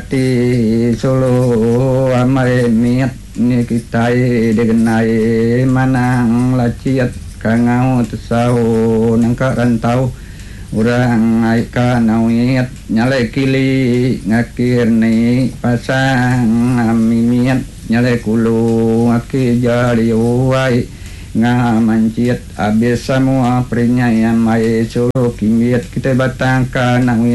Pati Solo amai miat ni kitai degenai manang laciat kangau tesau nangka rantau urang aika nawiat nyale kili ngakir ni pasang amimiat nyale kulu ngaki jari uai ngamanciat abis semua perinyai amai Solo kimiat kita batangkan nawiat